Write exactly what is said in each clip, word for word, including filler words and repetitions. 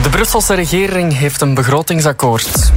De Brusselse regering heeft een begrotingsakkoord.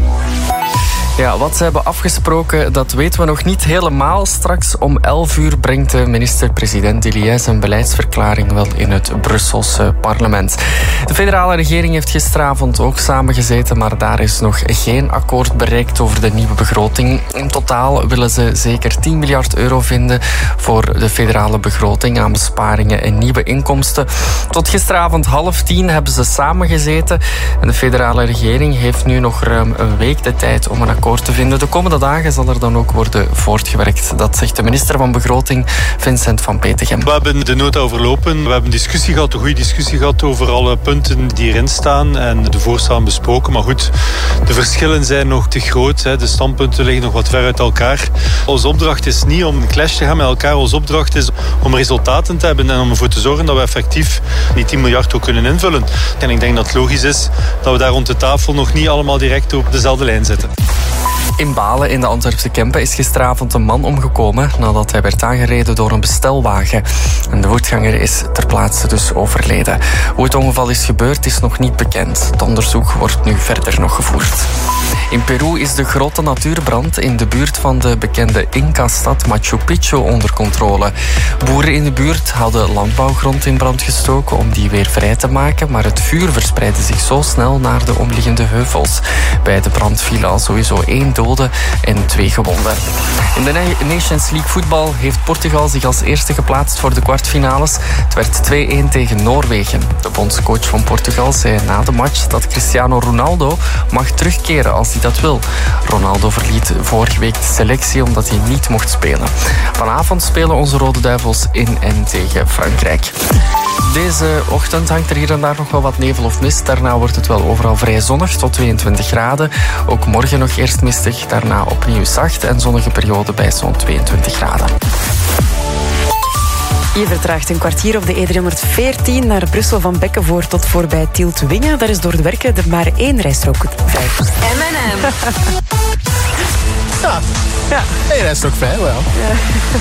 Ja, wat ze hebben afgesproken, dat weten we nog niet helemaal. Straks om elf uur brengt de minister-president Diliès zijn beleidsverklaring wel in het Brusselse parlement. De federale regering heeft gisteravond ook samengezeten, maar daar is nog geen akkoord bereikt over de nieuwe begroting. In totaal willen ze zeker tien miljard euro vinden voor de federale begroting aan besparingen en nieuwe inkomsten. Tot gisteravond half tien hebben ze samengezeten en de federale regering heeft nu nog ruim een week de tijd om een akkoord te vinden. De komende dagen zal er dan ook worden voortgewerkt. Dat zegt de minister van Begroting, Vincent Van Petegem. We hebben de nota overlopen. We hebben een discussie gehad, een goede discussie gehad over alle punten die erin staan en de voorstellen besproken. Maar goed, de verschillen zijn nog te groot. De standpunten liggen nog wat ver uit elkaar. Onze opdracht is niet om een clash te gaan met elkaar. Onze opdracht is om resultaten te hebben en om ervoor te zorgen dat we effectief die tien miljard ook kunnen invullen. En ik denk dat het logisch is dat we daar rond de tafel nog niet allemaal direct op dezelfde lijn zitten. In Balen in de Antwerpse Kempen is gisteravond een man omgekomen nadat hij werd aangereden door een bestelwagen. En de voetganger is ter plaatse dus overleden. Hoe het ongeval is gebeurd is nog niet bekend. Het onderzoek wordt nu verder nog gevoerd. In Peru is de grote natuurbrand in de buurt van de bekende Inca-stad Machu Picchu onder controle. Boeren in de buurt hadden landbouwgrond in brand gestoken om die weer vrij te maken, maar het vuur verspreidde zich zo snel naar de omliggende heuvels. Bij de brand vielen al sowieso één dode en twee gewonden. In de Nations League voetbal heeft Portugal zich als eerste geplaatst voor de kwartfinales. Het werd twee-een tegen Noorwegen. De bondscoach van Portugal zei na de match dat Cristiano Ronaldo mag terugkeren als hij dat wil. Ronaldo verliet vorige week de selectie omdat hij niet mocht spelen. Vanavond spelen onze Rode Duivels in en tegen Frankrijk. Deze ochtend hangt er hier en daar nog wel wat nevel of mist. Daarna wordt het wel overal vrij zonnig, tot tweeëntwintig graden. Ook morgen nog eerst mistig, daarna opnieuw zacht en zonnige periode bij zo'n tweeëntwintig graden. Je vertraagt een kwartier op de E driehonderdveertien naar Brussel van Bekkenvoort tot voorbij Tielt-Wingen. Daar is door het werken er maar één rijstrook vrij. M en M. Ja, Ja. één rijstrook vrij, wel. Ja.